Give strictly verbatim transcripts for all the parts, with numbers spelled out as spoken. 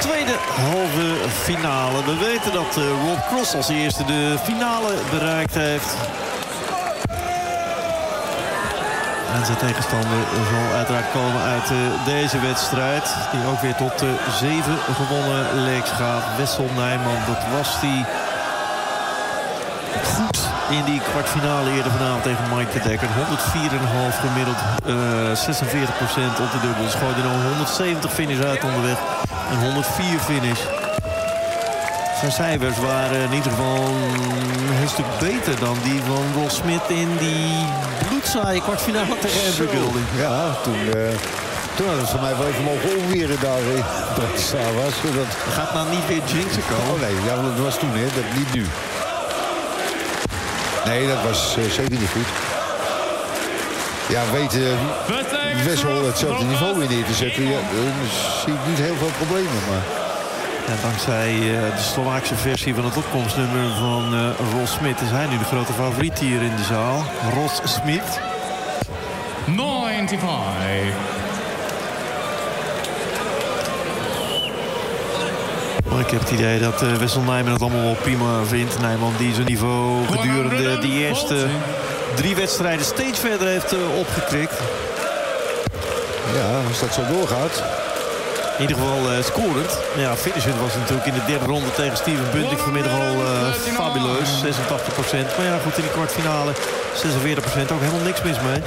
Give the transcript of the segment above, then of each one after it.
tweede halve finale. We weten dat uh, Rob Cross als eerste de finale bereikt heeft. En zijn tegenstander zal uiteraard komen uit uh, deze wedstrijd. Die ook weer tot uh, zeven gewonnen legs gaat. Wessel Nijman, dat was die goed in die kwartfinale eerder vanavond tegen Mike de Dekker. honderdvier komma vijf gemiddeld, uh, zesenveertig procent op de dubbels. Gooide er een honderdzeventig finish uit onderweg. Een honderdvier finish. Zijn cijfers waren in ieder geval een heel stuk beter dan die van Ross Smith in die bloedzaaie kwartfinale tegen Andrew Goulding. Ja, toen, uh, toen had het voor mij wel even mogen omweren daar in Bratislava. Zodat... Gaat nou niet weer jinxen komen? Oh nee, ja, dat was toen, hè. Dat, niet nu. Nee, dat was uh, zeker niet goed. Ja, weet uh, Wessel hetzelfde niveau weer neer te zetten. Ja, dan zie ik niet heel veel problemen, maar... Ja, dankzij uh, de Slovaakse versie van het opkomstnummer van uh, Ross Smith is hij nu de grote favoriet hier in de zaal. Ross Smith. negenennegentig. Maar ik heb het idee dat uh, Wessel Nijman het allemaal wel prima vindt. Nijman die zijn niveau gedurende die eerste drie wedstrijden steeds verder heeft uh, opgekrikt. Ja, als dat zo doorgaat... In ieder geval uh, scorend. Ja, finishend was natuurlijk in de derde ronde tegen Steven Bunting vanmiddag al uh, fabuleus. zesentachtig procent. Maar ja, goed, in die kwartfinale zesenveertig procent. Ook helemaal niks mis mee.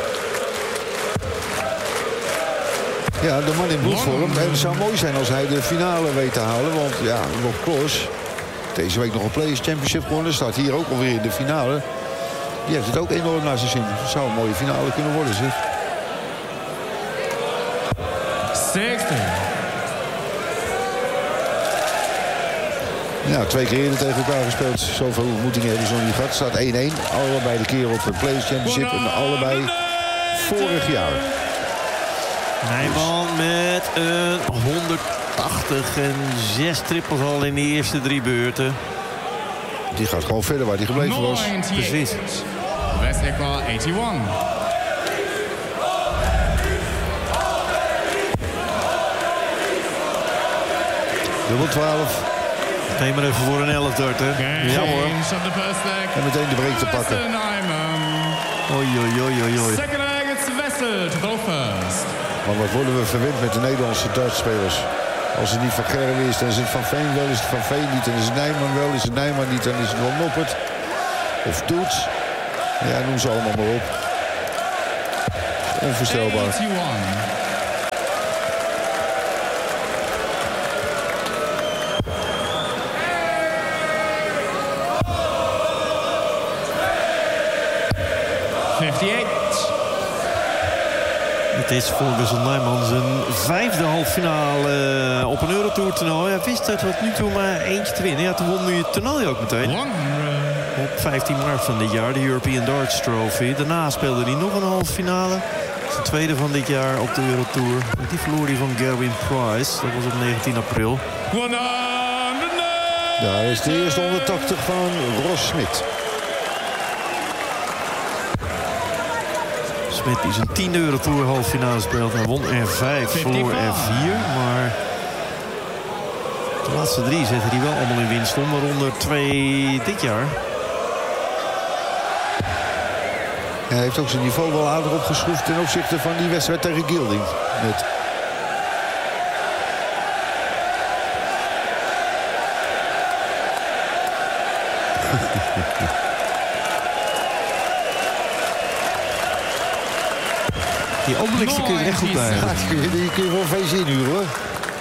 Ja, de man in bloedvorm. En het zou mooi zijn als hij de finale weet te halen. Want ja, Rob Cross, deze week nog een Players Championship gewonnen. Staat hier ook alweer in de finale. Die heeft het ook enorm naar zijn zin. Het zou een mooie finale kunnen worden, zeg. zestig. Ja, twee keer eerder tegen elkaar gespeeld. Zoveel ontmoetingen hebben ze nog niet gehad. Staat één-één. Allebei de keer op het Players Championship. En allebei vorig jaar. Nijman met een honderdtachtig en zes trippels al in de eerste drie beurten. Die gaat gewoon verder waar hij gebleven was. Precies. Westecqua eenennegentig. Dubbel twaalf. Neem maar even voor een elf dart, hè. Ja hoor. En meteen de break te pakken. Oei, oei, oei, oei, oei. Second leg, it's Wessel to go first. Maar wat worden we verwend met de Nederlandse dartspelers? Als het niet van Gerwen is, dan is het Van Veen wel. Is het Van Veen niet, dan is het Nijman wel. Is het Nijman niet, dan is het wel Noppert. Of Toets. Ja, noem ze allemaal maar op. Onvoorstelbaar. eenennegentig. vijfenvijftig. Het is voor Wessel Nijman zijn vijfde halffinale op een Eurotour toernooi. Hij wist er tot nu toe maar eentje te winnen. Ja, toen won nu het toernooi ook meteen. Op vijftien maart van dit jaar, de European Darts Trophy. Daarna speelde hij nog een halve finale. Zijn tweede van dit jaar op de Eurotour. Die verloor hij van Gerwin Price. Dat was op negentien april. Daar is de eerste honderdtachtig van Ross Smith. Smith die zijn tiende Eurotour halve finale speelt. Hij won er vijf, verloor er vier. Maar de laatste drie zette hij wel allemaal in winst om. Waaronder twee dit jaar. Hij heeft ook zijn niveau wel aardig opgeschroefd ten opzichte van die wedstrijd tegen Goulding. Met die Obelix kun je er echt goed bij. Ja, die, die kun je wel feest inhuren, hoor.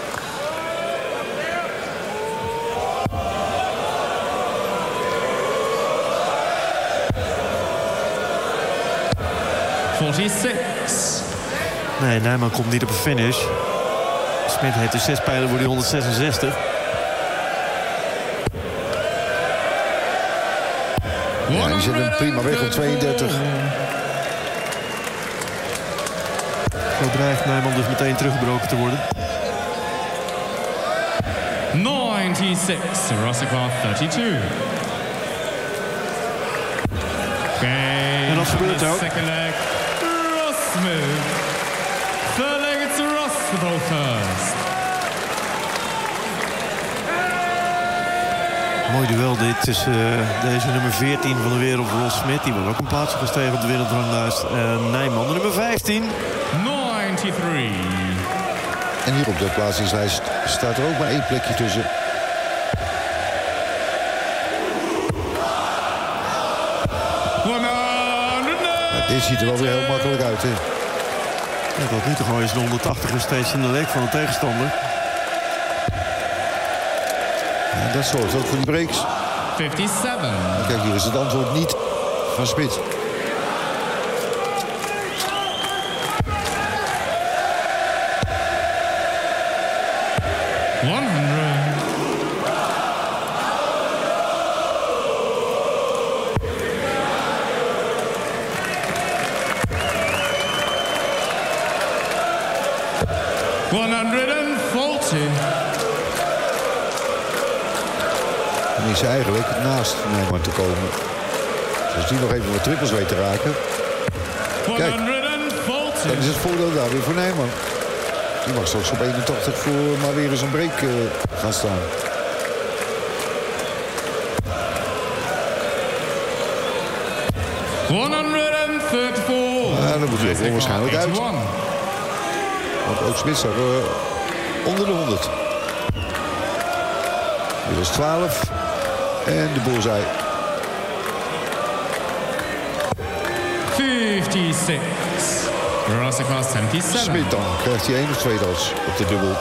vierenzestig. Nee, Nijman komt niet op een finish. Smith heeft dus zes pijlen voor die honderdzesenzestig. Ja, die zit hem prima weg op tweeëndertig. Zo dreigt Nijman dus meteen teruggebroken te worden. negenenzestig. Rosicwa drieëndertig. En dat gebeurt ook. Second leg. Ross Smith. Third leg, it's Ross to go first. Mooi duel dit tussen uh, deze nummer veertien van de wereld, Ross Smith. Die wordt ook een plaats gestegen op de wereldranglijst. En Nijman, de nummer vijftien. ninety-three. En hier op de plaatsingslijst staat er ook maar één plekje tussen. Maar dit ziet er wel weer heel makkelijk uit, hè? Ja, tot nu toe gewoon is de honderdtachtig steeds in de lek van de tegenstander. Ja, dat zorgt ook voor die breaks. fifty-seven. Kijk, hier is het antwoord niet van Smit. one hundred. one hundred forty. Dan is hij eigenlijk naast Nijman te komen. Dus die nog even wat trippels weet te raken. Kijk, dan is het voordeel daar weer voor Nijman. Die mag straks op eenentachtig voor maar weer eens een break uh, gaan staan. one thirty-four. Ja, dan moet hij ook onwaarschijnlijk uit. eighty-one. Want ook Smit zag uh, onder de honderd. Dit was twaalf. En de bullseye. fifty-six. Rosicos seventy-seven. Smit dan. Krijgt hij één of twee das op de dubbel.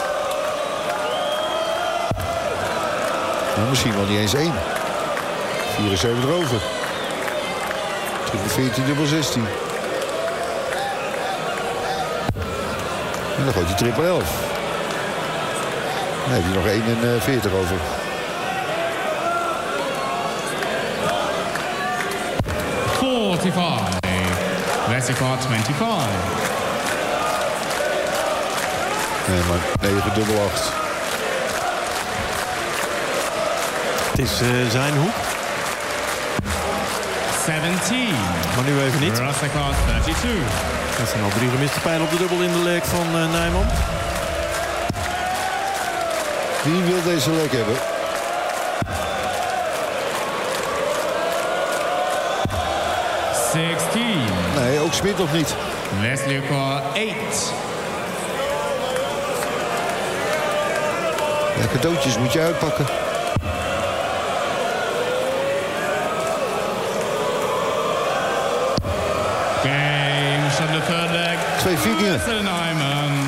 Nou, misschien wel niet eens één. vierenzeventig over. Triple veertien, dubbel zestien. En dan gooit hij triple elf. Dan heeft hij nog eenenveertig over. forty-five. Rosicos twenty-five. Nee, maar negen dubbel acht. Het is uh, zijn hoek. seventeen. Maar nu even niet. Rosicos thirty-two. Dat zijn al drie gemiste pijlen op de dubbel in de lek van uh, Nijman. Wie wil deze lek hebben? sixteen. Nee, ook Smit nog niet. Leslie Core eight. Ja, cadeautjes moet je uitpakken. Games on the third leg. Twee vikingen. Nijman.